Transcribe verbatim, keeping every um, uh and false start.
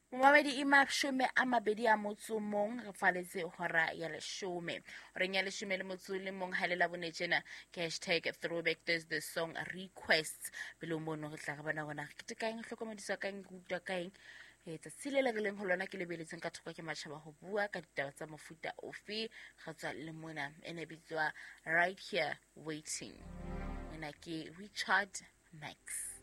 Mabedi imashome a mabedi a motso mong re faletse hora ya leshome re nya leshome le motso le mong halela bone tjena ke hashtag throwback Thursday song requests belo mono re tla ga bana bona ke tekaeng hlokomedisa kaeng ruta kaeng e tsa silela re leng ho lona ke lebeletseng ka thoko ke matjhaba ho bua ka ditaba tsa mofuta ofe ga tswa le mona ene bitswa right here waiting ena ke Richard Max.